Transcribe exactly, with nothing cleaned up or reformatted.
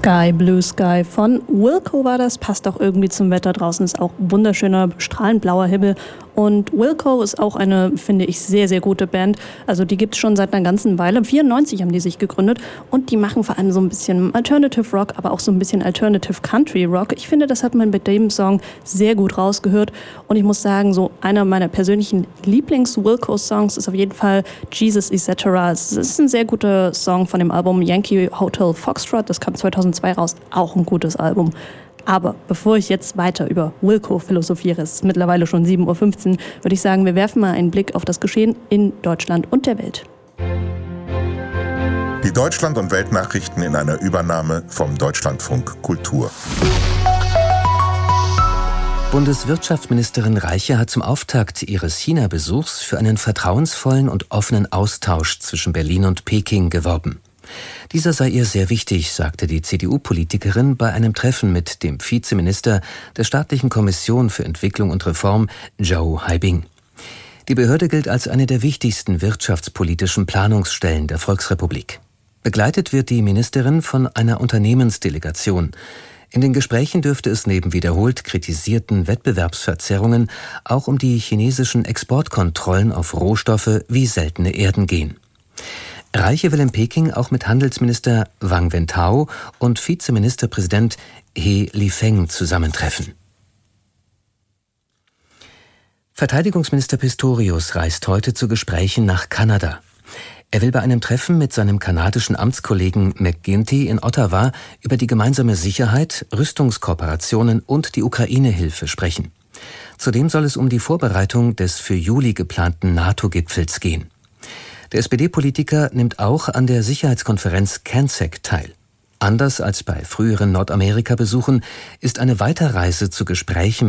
Sky, Blue Sky von Wilco war das, passt auch irgendwie zum Wetter. Draußen ist auch wunderschöner, strahlend blauer Himmel. Und Wilco ist auch eine, finde ich, sehr, sehr gute Band. Also die gibt es schon seit einer ganzen Weile. vierundneunzig haben die sich gegründet und die machen vor allem so ein bisschen Alternative Rock, aber auch so ein bisschen Alternative Country Rock. Ich finde, das hat man bei dem Song sehr gut rausgehört. Und ich muss sagen, so einer meiner persönlichen Lieblings-Wilco-Songs ist auf jeden Fall Jesus et cetera. Es ist ein sehr guter Song von dem Album Yankee Hotel Foxtrot. Das kam zweitausendzwei raus. Auch ein gutes Album. Aber bevor ich jetzt weiter über Wilco philosophiere, es ist mittlerweile schon sieben Uhr fünfzehn, würde ich sagen, wir werfen mal einen Blick auf das Geschehen in Deutschland und der Welt. Die Deutschland- und Weltnachrichten in einer Übernahme vom Deutschlandfunk Kultur. Bundeswirtschaftsministerin Reiche hat zum Auftakt ihres China-Besuchs für einen vertrauensvollen und offenen Austausch zwischen Berlin und Peking geworben. Dieser sei ihr sehr wichtig, sagte die C D U-Politikerin bei einem Treffen mit dem Vizeminister der Staatlichen Kommission für Entwicklung und Reform, Zhou Haibing. Die Behörde gilt als eine der wichtigsten wirtschaftspolitischen Planungsstellen der Volksrepublik. Begleitet wird die Ministerin von einer Unternehmensdelegation. In den Gesprächen dürfte es neben wiederholt kritisierten Wettbewerbsverzerrungen auch um die chinesischen Exportkontrollen auf Rohstoffe wie seltene Erden gehen. Reiche will in Peking auch mit Handelsminister Wang Wentao und Vizeministerpräsident He Lifeng zusammentreffen. Verteidigungsminister Pistorius reist heute zu Gesprächen nach Kanada. Er will bei einem Treffen mit seinem kanadischen Amtskollegen McGuinty in Ottawa über die gemeinsame Sicherheit, Rüstungskooperationen und die Ukraine-Hilfe sprechen. Zudem soll es um die Vorbereitung des für Juli geplanten NATO-Gipfels gehen. Der S P D-Politiker nimmt auch an der Sicherheitskonferenz CANSEC teil. Anders als bei früheren Nordamerika-Besuchen ist eine Weiterreise zu Gesprächen